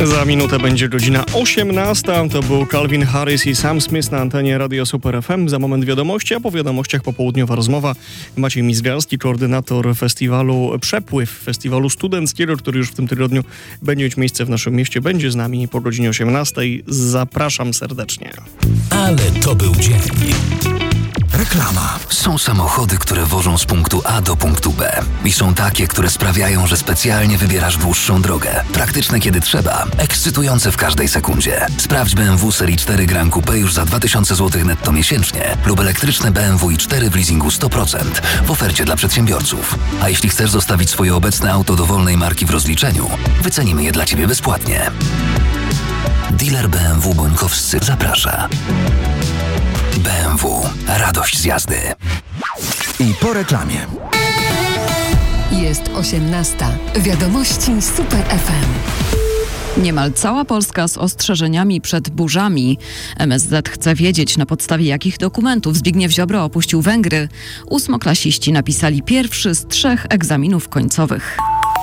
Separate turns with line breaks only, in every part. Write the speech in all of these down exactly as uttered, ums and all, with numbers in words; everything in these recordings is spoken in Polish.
Za minutę będzie godzina osiemnasta. To był Calvin Harris i Sam Smith na antenie Radio Super F M. Za moment wiadomości, a po wiadomościach popołudniowa rozmowa. Maciej Mizgalski, koordynator festiwalu Przepływ, festiwalu studenckiego, który już w tym tygodniu będzie mieć miejsce w naszym mieście. Będzie z nami po godzinie osiemnastej. Zapraszam serdecznie.
Ale to był dzień. Reklama.
Są samochody, które wożą z punktu A do punktu B. I są takie, które sprawiają, że specjalnie wybierasz dłuższą drogę. Praktyczne kiedy trzeba, ekscytujące w każdej sekundzie. Sprawdź B M W serii cztery Grand Coupe już za dwa tysiące złotych netto miesięcznie lub elektryczne B M W i cztery w leasingu sto procent w ofercie dla przedsiębiorców. A jeśli chcesz zostawić swoje obecne auto dowolnej marki w rozliczeniu, wycenimy je dla Ciebie bezpłatnie. Dealer B M W Bońkowscy zaprasza. B M W. Radość z jazdy.
I po reklamie.
Jest osiemnasta. Wiadomości Super F M.
Niemal cała Polska z ostrzeżeniami przed burzami. M S Z chce wiedzieć, na podstawie jakich dokumentów Zbigniew Ziobro opuścił Węgry. Ósmoklasiści napisali pierwszy z trzech egzaminów końcowych.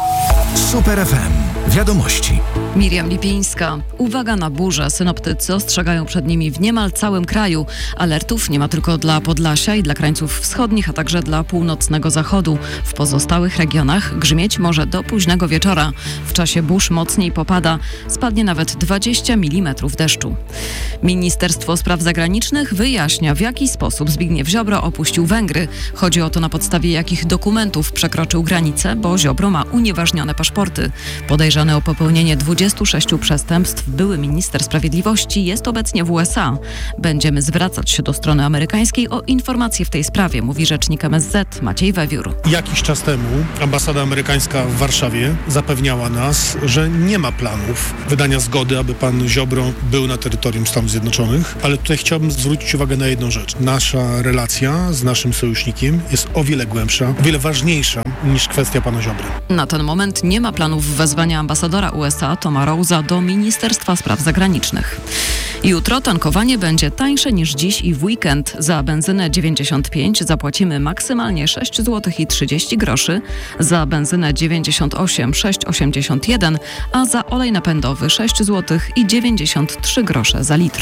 Super F M. Wiadomości.
Miriam Lipińska. Uwaga na burze. Synoptycy ostrzegają przed nimi w niemal całym kraju. Alertów nie ma tylko dla Podlasia i dla krańców wschodnich, a także dla północnego zachodu. W pozostałych regionach grzmieć może do późnego wieczora. W czasie burz mocniej popada. Spadnie nawet dwadzieścia milimetrów deszczu. Ministerstwo Spraw Zagranicznych wyjaśnia, w jaki sposób Zbigniew Ziobro opuścił Węgry. Chodzi o to, na podstawie jakich dokumentów przekroczył granicę, bo Ziobro ma unieważnione paszporty. Podejrzany o popełnienie dwudziestu sześciu przestępstw były minister sprawiedliwości jest obecnie w U S A. Będziemy zwracać się do strony amerykańskiej o informacje w tej sprawie, mówi rzecznik M S Z Maciej Wewiór.
Jakiś czas temu ambasada amerykańska w Warszawie zapewniała nas, że nie ma planów wydania zgody, aby pan Ziobro był na terytorium Stanów Zjednoczonych, ale tutaj chciałbym zwrócić uwagę na jedną rzecz. Nasza relacja z naszym sojusznikiem jest o wiele głębsza, o wiele ważniejsza niż kwestia pana Ziobry.
Na ten moment nie ma planów wezwania ambasadora U S A Toma Rose'a do Ministerstwa Spraw Zagranicznych. Jutro tankowanie będzie tańsze niż dziś i w weekend. Za benzynę dziewięćdziesiąt pięć zapłacimy maksymalnie sześć złotych i trzydzieści groszy, za benzynę dziewięćdziesiąt osiem sześć osiemdziesiąt jeden, a za olej napędowy sześć złotych i dziewięćdziesiąt trzy grosze za litr.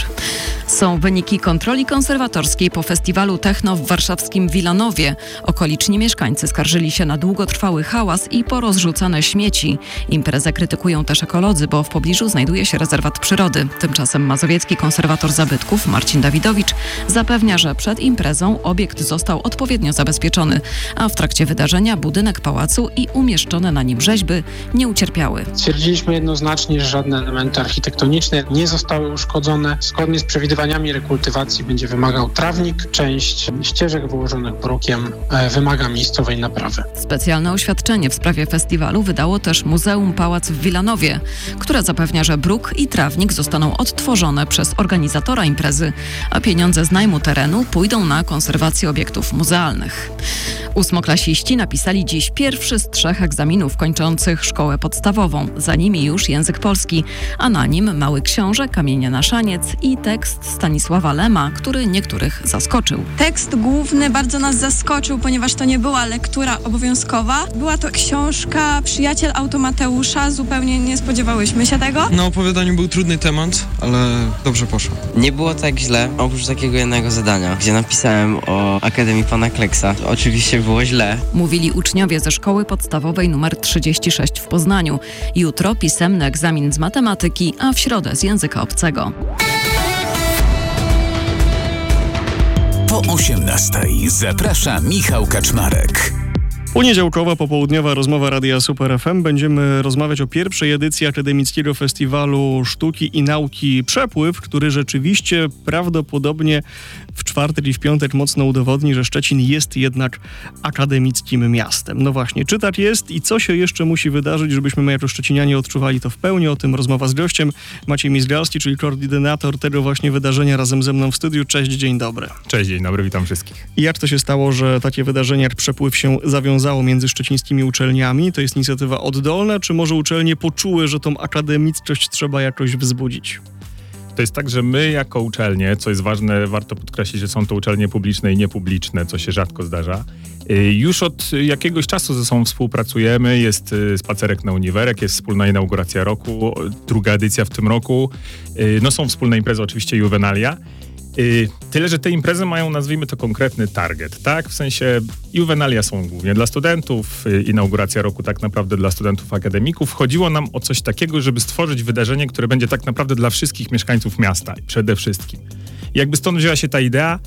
Są wyniki kontroli konserwatorskiej po festiwalu techno w warszawskim Wilanowie. Okoliczni mieszkańcy skarżyli się na długotrwały hałas i porozrzucane śmieci. Imprezę krytykują też ekolodzy, bo w pobliżu znajduje się rezerwat przyrody. Tymczasem mazowiecki konserwator zabytków Marcin Dawidowicz zapewnia, że przed imprezą obiekt został odpowiednio zabezpieczony, a w trakcie wydarzenia budynek pałacu i umieszczone na nim rzeźby nie ucierpiały.
Stwierdziliśmy jednoznacznie, że żadne elementy architektoniczne nie zostały uszkodzone. Zgodnie z przewidywaniami rekultywacji będzie wymagał trawnik. Część ścieżek wyłożonych brukiem wymaga miejscowej naprawy.
Specjalne oświadczenie w sprawie festiwalu wydało też Muzeum Pałac w Wilanowie, które zapewnia, że bruk i trawnik zostaną odtworzone przez organizatora imprezy, a pieniądze z najmu terenu pójdą na konserwację obiektów muzealnych. Ósmoklasiści napisali dziś pierwszy z trzech egzaminów kończących szkołę podstawową. Za nimi już język polski, a na nim Mały Książę, Kamienie na szaniec i tekst Stanisława Lema, który niektórych zaskoczył.
Tekst główny bardzo nas zaskoczył, ponieważ to nie była lektura obowiązkowa. Była to książka Przyjaciel Automateusza. Zupełnie nie spodziewałyśmy się tego.
Na opowiadaniu był trudny temat, ale dobrze poszło.
Nie było tak źle, oprócz takiego jednego zadania, gdzie napisałem o Akademii Pana Kleksa. Oczywiście było źle.
Mówili uczniowie ze szkoły podstawowej numer trzydzieści sześć w Poznaniu. Jutro pisemny egzamin z matematyki, a w środę z języka obcego.
Po osiemnastej zaprasza Michał Kaczmarek.
Poniedziałkowa, popołudniowa rozmowa Radia Super F M. Będziemy rozmawiać o pierwszej edycji Akademickiego Festiwalu Sztuki i Nauki Przepływ, który rzeczywiście prawdopodobnie w czwartek i w piątek mocno udowodni, że Szczecin jest jednak akademickim miastem. No właśnie, czy tak jest i co się jeszcze musi wydarzyć, żebyśmy my jako szczecinianie odczuwali to w pełni? O tym rozmowa z gościem. Maciej Mizgalski, czyli koordynator tego właśnie wydarzenia, razem ze mną w studiu. Cześć, dzień dobry.
Cześć, dzień dobry, witam wszystkich.
I jak to się stało, że takie wydarzenie jak Przepływ się zawiązało między szczecińskimi uczelniami? To jest inicjatywa oddolna, czy może uczelnie poczuły, że tą akademickość trzeba jakoś wzbudzić?
To jest tak, że my jako uczelnie, co jest ważne, warto podkreślić, że są to uczelnie publiczne i niepubliczne, co się rzadko zdarza. Już od jakiegoś czasu ze sobą współpracujemy, jest spacerek na Uniwerek, jest wspólna inauguracja roku, druga edycja w tym roku. No są wspólne imprezy, oczywiście Juvenalia. Tyle, że te imprezy mają, nazwijmy to, konkretny target, tak? W sensie Juvenalia są głównie dla studentów, inauguracja roku tak naprawdę dla studentów akademików. Chodziło nam o coś takiego, żeby stworzyć wydarzenie, które będzie tak naprawdę dla wszystkich mieszkańców miasta przede wszystkim. I jakby stąd wzięła się ta idea,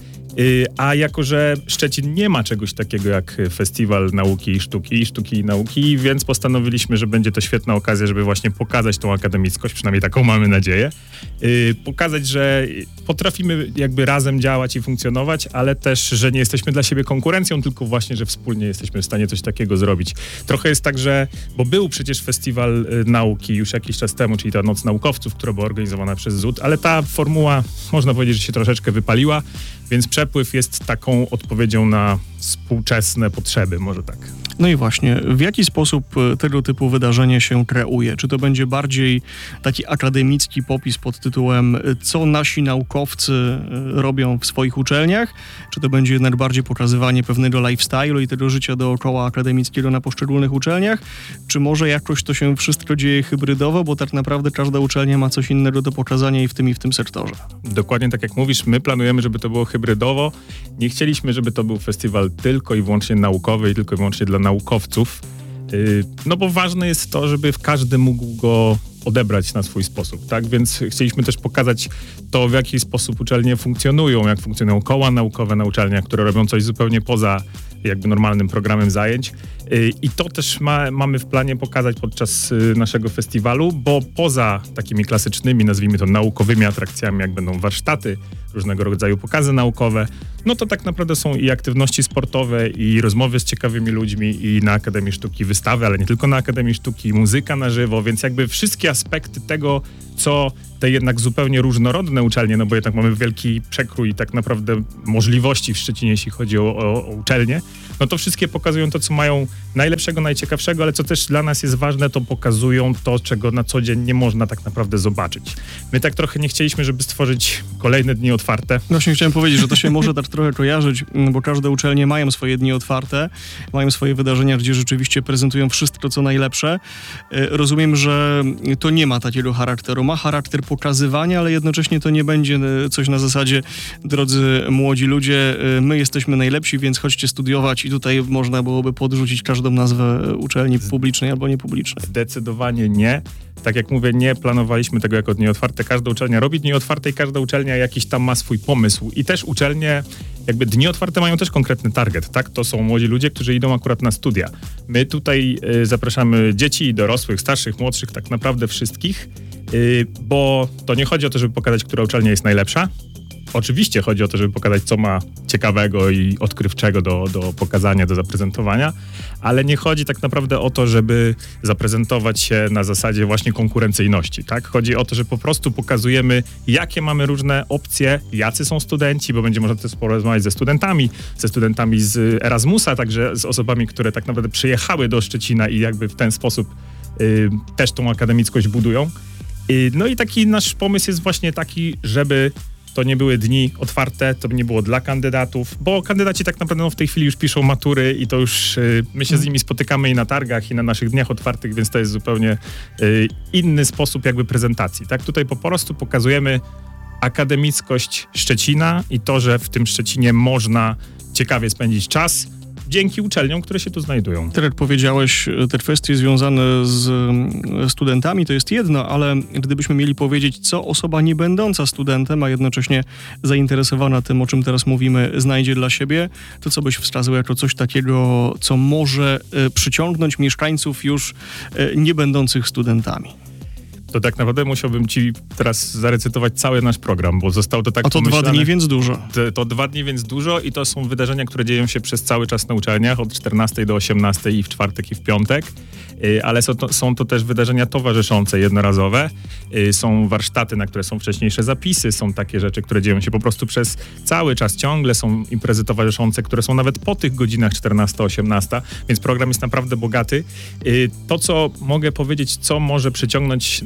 a jako, że Szczecin nie ma czegoś takiego jak Festiwal Nauki i Sztuki, Sztuki i Nauki, więc postanowiliśmy, że będzie to świetna okazja, żeby właśnie pokazać tą akademickość, przynajmniej taką mamy nadzieję, pokazać, że potrafimy jakby razem działać i funkcjonować, ale też, że nie jesteśmy dla siebie konkurencją, tylko właśnie, że wspólnie jesteśmy w stanie coś takiego zrobić. Trochę jest tak, że, bo był przecież Festiwal Nauki już jakiś czas temu, czyli ta Noc Naukowców, która była organizowana przez Z U D, ale ta formuła, można powiedzieć, że się troszeczkę wypaliła, więc przepływ jest taką odpowiedzią na współczesne potrzeby, może tak.
No i właśnie, w jaki sposób tego typu wydarzenie się kreuje? Czy to będzie bardziej taki akademicki popis pod tytułem co nasi naukowcy robią w swoich uczelniach? Czy to będzie jednak bardziej pokazywanie pewnego lifestyle'u i tego życia dookoła akademickiego na poszczególnych uczelniach? Czy może jakoś to się wszystko dzieje hybrydowo, bo tak naprawdę każda uczelnia ma coś innego do pokazania i w tym i w tym sektorze?
Dokładnie tak jak mówisz, my planujemy, żeby to było hybrydowo. Nie chcieliśmy, żeby to był festiwal tylko i wyłącznie naukowy i tylko i wyłącznie dla naukowców. No bo ważne jest to, żeby każdy mógł go odebrać na swój sposób, tak? Więc chcieliśmy też pokazać to, w jaki sposób uczelnie funkcjonują, jak funkcjonują koła naukowe na uczelniach, które robią coś zupełnie poza jakby normalnym programem zajęć. I to też ma, mamy w planie pokazać podczas naszego festiwalu, bo poza takimi klasycznymi, nazwijmy to naukowymi atrakcjami, jak będą warsztaty, różnego rodzaju pokazy naukowe, no to tak naprawdę są i aktywności sportowe, i rozmowy z ciekawymi ludźmi, i na Akademii Sztuki wystawy, ale nie tylko na Akademii Sztuki, muzyka na żywo, więc jakby wszystkie aspekty tego, co te jednak zupełnie różnorodne uczelnie, no bo jednak mamy wielki przekrój tak naprawdę możliwości w Szczecinie, jeśli chodzi o, o, o uczelnie, no to wszystkie pokazują to, co mają najlepszego, najciekawszego, ale co też dla nas jest ważne, to pokazują to, czego na co dzień nie można tak naprawdę zobaczyć. My tak trochę nie chcieliśmy, żeby stworzyć kolejne dni otwarte.
Właśnie chciałem powiedzieć, że to się może tak trochę kojarzyć, bo każde uczelnie mają swoje dni otwarte, mają swoje wydarzenia, gdzie rzeczywiście prezentują wszystko, co najlepsze. Rozumiem, że to nie ma takiego charakteru. Ma charakter pokazywania, ale jednocześnie to nie będzie coś na zasadzie, drodzy młodzi ludzie, my jesteśmy najlepsi, więc chodźcie studiować i tutaj można byłoby podrzucić każdą nazwę uczelni publicznej albo niepublicznej.
Zdecydowanie nie. Tak jak mówię, nie planowaliśmy tego jako dni otwarte. Każda uczelnia robi dni otwarte i każda uczelnia jakiś tam ma swój pomysł. I też uczelnie, jakby dni otwarte mają też konkretny target, tak? To są młodzi ludzie, którzy idą akurat na studia. My tutaj y, zapraszamy dzieci i dorosłych, starszych, młodszych, tak naprawdę wszystkich, y, bo to nie chodzi o to, żeby pokazać, która uczelnia jest najlepsza. Oczywiście chodzi o to, żeby pokazać, co ma ciekawego i odkrywczego do, do pokazania, do zaprezentowania, ale nie chodzi tak naprawdę o to, żeby zaprezentować się na zasadzie właśnie konkurencyjności, tak? Chodzi o to, że po prostu pokazujemy, jakie mamy różne opcje, jacy są studenci, bo będzie można też porozmawiać ze studentami, ze studentami z Erasmusa, także z osobami, które tak naprawdę przyjechały do Szczecina i jakby w ten sposób y, też tą akademickość budują. Y, no i taki nasz pomysł jest właśnie taki, żeby to nie były dni otwarte, to nie było dla kandydatów, bo kandydaci tak naprawdę no, w tej chwili już piszą matury i to już y, my się z nimi spotykamy i na targach, i na naszych dniach otwartych, więc to jest zupełnie y, inny sposób jakby prezentacji. Tak? Tutaj po prostu pokazujemy akademickość Szczecina i to, że w tym Szczecinie można ciekawie spędzić czas, dzięki uczelniom, które się tu znajdują.
Tak jak powiedziałeś, te kwestie związane z studentami to jest jedno, ale gdybyśmy mieli powiedzieć, co osoba nie będąca studentem, a jednocześnie zainteresowana tym, o czym teraz mówimy, znajdzie dla siebie, to co byś wskazał jako coś takiego, co może przyciągnąć mieszkańców już nie będących studentami?
To tak naprawdę musiałbym ci teraz zarecytować cały nasz program, bo zostało to tak
A to
pomyślane.
dwa dni, więc dużo.
To, to dwa dni, więc dużo i to są wydarzenia, które dzieją się przez cały czas na uczelniach, od czternastej do osiemnastej i w czwartek i w piątek. ale są to, są to też wydarzenia towarzyszące, jednorazowe. Są warsztaty, na które są wcześniejsze zapisy, są takie rzeczy, które dzieją się po prostu przez cały czas ciągle, są imprezy towarzyszące, które są nawet po tych godzinach czternasta osiemnasta, więc program jest naprawdę bogaty. To, co mogę powiedzieć, co może przyciągnąć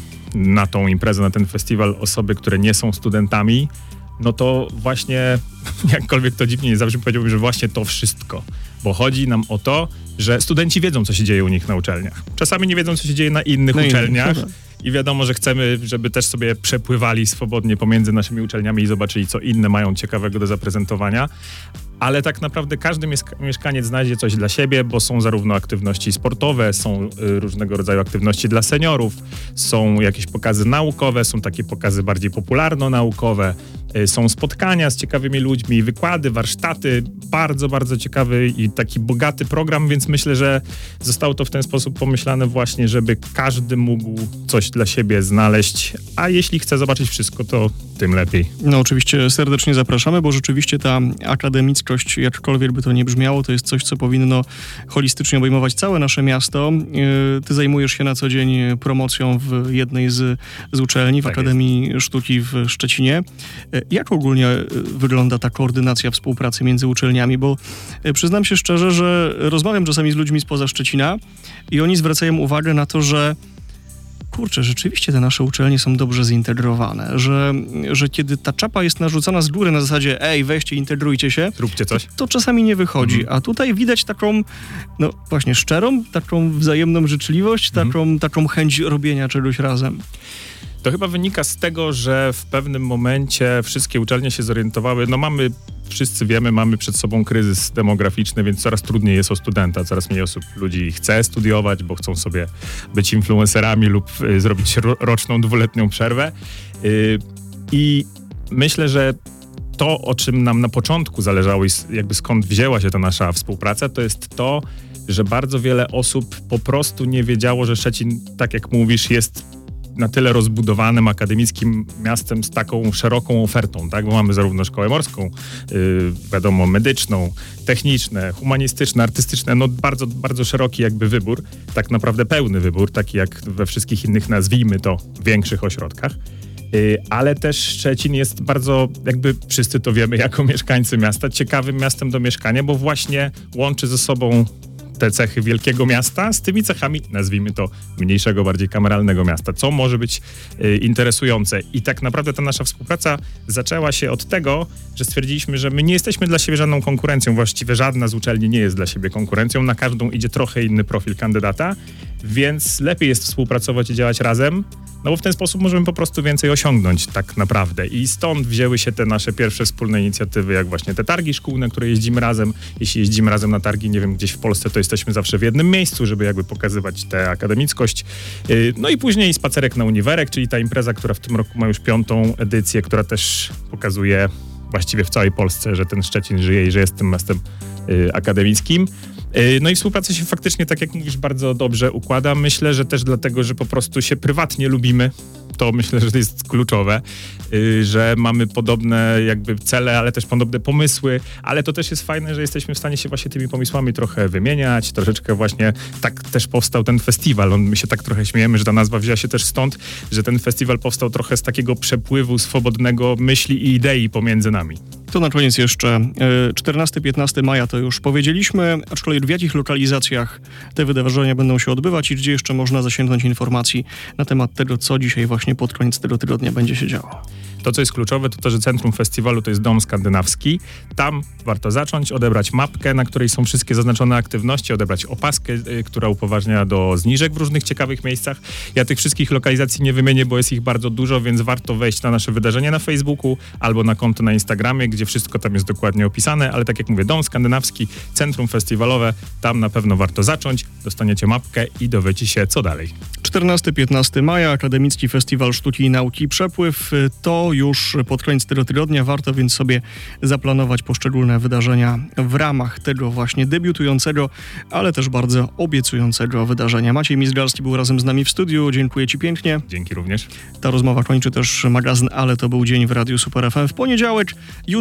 na tą imprezę, na ten festiwal osoby, które nie są studentami, no to właśnie, jakkolwiek to dziwnie nie zabrzmi, powiedziałbym, że właśnie to wszystko. Bo chodzi nam o to, że studenci wiedzą, co się dzieje u nich na uczelniach. Czasami nie wiedzą, co się dzieje na innych no uczelniach. I wiadomo, że chcemy, żeby też sobie przepływali swobodnie pomiędzy naszymi uczelniami i zobaczyli, co inne mają ciekawego do zaprezentowania. Ale tak naprawdę każdy mieszkaniec znajdzie coś dla siebie, bo są zarówno aktywności sportowe, są y, różnego rodzaju aktywności dla seniorów, są jakieś pokazy naukowe, są takie pokazy bardziej popularno-naukowe, y, są spotkania z ciekawymi ludźmi, wykłady, warsztaty, bardzo, bardzo ciekawy i taki bogaty program, więc myślę, że zostało to w ten sposób pomyślane właśnie, żeby każdy mógł coś dla siebie znaleźć, a jeśli chce zobaczyć wszystko, to tym lepiej.
No oczywiście serdecznie zapraszamy, bo rzeczywiście ta akademickość, jakkolwiek by to nie brzmiało, to jest coś, co powinno holistycznie obejmować całe nasze miasto. Ty zajmujesz się na co dzień promocją w jednej z, z uczelni, w tak Akademii jest. Sztuki w Szczecinie. Jak ogólnie wygląda ta koordynacja współpracy między uczelniami? Bo przyznam się szczerze, że rozmawiam czasami z ludźmi spoza Szczecina i oni zwracają uwagę na to, że kurczę, rzeczywiście te nasze uczelnie są dobrze zintegrowane, że, że kiedy ta czapa jest narzucana z góry na zasadzie ej, weźcie, integrujcie się,
róbcie coś,
to, to czasami nie wychodzi. Mhm. A tutaj widać taką, no właśnie szczerą, taką wzajemną życzliwość, mhm. taką, taką chęć robienia czegoś razem.
To chyba wynika z tego, że w pewnym momencie wszystkie uczelnie się zorientowały, no mamy, wszyscy wiemy, mamy przed sobą kryzys demograficzny, więc coraz trudniej jest o studenta, coraz mniej osób, ludzi chce studiować, bo chcą sobie być influencerami lub y, zrobić ro, roczną, dwuletnią przerwę. Y, I myślę, że to, o czym nam na początku zależało i jakby skąd wzięła się ta nasza współpraca, to jest to, że bardzo wiele osób po prostu nie wiedziało, że Szczecin, tak jak mówisz, jest na tyle rozbudowanym akademickim miastem z taką szeroką ofertą, tak? Bo mamy zarówno szkołę morską, yy, wiadomo, medyczną, techniczne, humanistyczne, artystyczne, no bardzo, bardzo szeroki jakby wybór, tak naprawdę pełny wybór, taki jak we wszystkich innych, nazwijmy to, większych ośrodkach. Yy, ale też Szczecin jest bardzo, jakby wszyscy to wiemy jako mieszkańcy miasta, ciekawym miastem do mieszkania, bo właśnie łączy ze sobą te cechy wielkiego miasta z tymi cechami, nazwijmy to, mniejszego, bardziej kameralnego miasta, co może być y, interesujące. I tak naprawdę ta nasza współpraca zaczęła się od tego, że stwierdziliśmy, że my nie jesteśmy dla siebie żadną konkurencją, właściwie żadna z uczelni nie jest dla siebie konkurencją, na każdą idzie trochę inny profil kandydata, więc lepiej jest współpracować i działać razem, no bo w ten sposób możemy po prostu więcej osiągnąć tak naprawdę. I stąd wzięły się te nasze pierwsze wspólne inicjatywy, jak właśnie te targi szkółne, które jeździmy razem. Jeśli jeździmy razem na targi, nie wiem, gdzieś w Polsce, to jesteśmy zawsze w jednym miejscu, żeby jakby pokazywać tę akademickość. No i później spacerek na Uniwerek, czyli ta impreza, która w tym roku ma już piątą edycję, która też pokazuje właściwie w całej Polsce, że ten Szczecin żyje i że jest tym miastem y, akademickim. Y, no i współpraca się faktycznie, tak jak mówisz, bardzo dobrze układa. Myślę, że też dlatego, że po prostu się prywatnie lubimy. To myślę, że to jest kluczowe, y, że mamy podobne jakby cele, ale też podobne pomysły, ale to też jest fajne, że jesteśmy w stanie się właśnie tymi pomysłami trochę wymieniać, troszeczkę właśnie tak też powstał ten festiwal. On, my się tak trochę śmiejemy, że ta nazwa wzięła się też stąd, że ten festiwal powstał trochę z takiego przepływu swobodnego myśli i idei pomiędzy nami.
To na koniec jeszcze czternastego piętnastego maja to już powiedzieliśmy, aczkolwiek w jakich lokalizacjach te wydarzenia będą się odbywać i gdzie jeszcze można zasięgnąć informacji na temat tego, co dzisiaj właśnie pod koniec tego tygodnia będzie się działo.
To, co jest kluczowe, to to, że centrum festiwalu to jest Dom Skandynawski. Tam warto zacząć, odebrać mapkę, na której są wszystkie zaznaczone aktywności, odebrać opaskę, y, która upoważnia do zniżek w różnych ciekawych miejscach. Ja tych wszystkich lokalizacji nie wymienię, bo jest ich bardzo dużo, więc warto wejść na nasze wydarzenia na Facebooku albo na konto na Instagramie, gdzie wszystko tam jest dokładnie opisane, ale tak jak mówię, Dom Skandynawski, centrum festiwalowe, tam na pewno warto zacząć, dostaniecie mapkę i dowiecie się, co dalej.
czternastego piętnastego maja Akademicki Festiwal Sztuki i Nauki Przepływ. To już pod koniec tego tygodnia. Warto więc sobie zaplanować poszczególne wydarzenia w ramach tego właśnie debiutującego, ale też bardzo obiecującego wydarzenia. Maciej Mizgalski był razem z nami w studiu. Dziękuję Ci pięknie.
Dzięki również.
Ta rozmowa kończy też magazyn Ale to był dzień w Radiu Super F M w poniedziałek. Jutro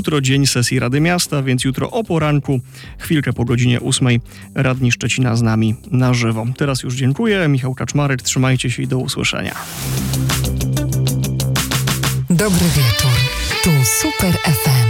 Jutro dzień sesji Rady Miasta, więc jutro o poranku, chwilkę po godzinie ósmej, radni Szczecina z nami na żywo. Teraz już dziękuję. Michał Kaczmarek, trzymajcie się i do usłyszenia.
Dobry wieczór. Tu Super F M.